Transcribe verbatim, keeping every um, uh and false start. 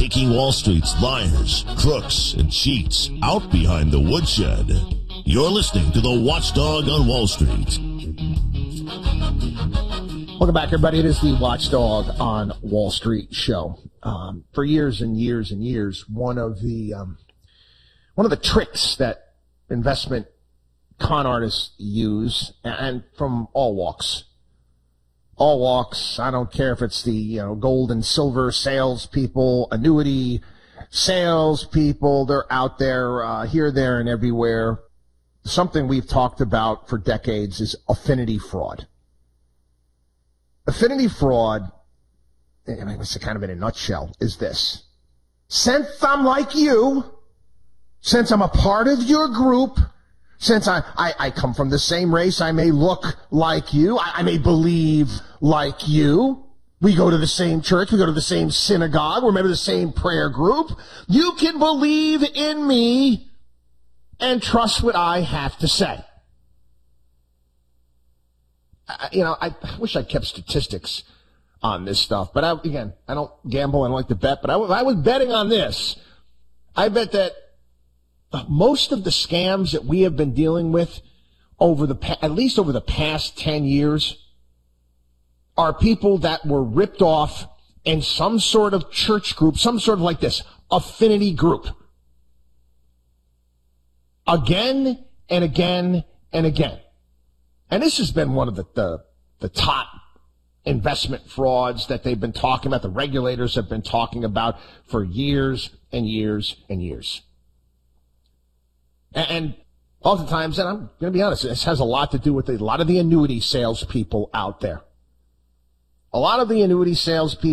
taking Wall Street's liars, crooks, and cheats out behind the woodshed. You're listening to the Watchdog on Wall Street. Welcome back, everybody. It is the Watchdog on Wall Street show. Um, for years and years and years, one of the um, one of the tricks that investment con artists use, and from all walks, all walks. I don't care if it's the you know gold and silver salespeople, annuity salespeople. They're out there, uh, here, there, and everywhere. Something we've talked about for decades is affinity fraud. Affinity fraud, I mean, it's kind of in a nutshell, is this. Since I'm like you, since I'm a part of your group, since I, I, I come from the same race, I may look like you, I, I may believe like you, we go to the same church, we go to the same synagogue, we're maybe the same prayer group, you can believe in me and trust what I have to say. I, you know, I wish I kept statistics on this stuff, but I, again, I don't gamble, I don't like to bet, but I, I was betting on this. I bet that most of the scams that we have been dealing with over the, at least over the past ten years, are people that were ripped off in some sort of church group, some sort of like this, affinity group. Again and again and again. And this has been one of the, the, the top investment frauds that they've been talking about, the regulators have been talking about for years and years and years. And, and oftentimes, and I'm going to be honest, this has a lot to do with the, a lot of the annuity salespeople out there. A lot of the annuity salespeople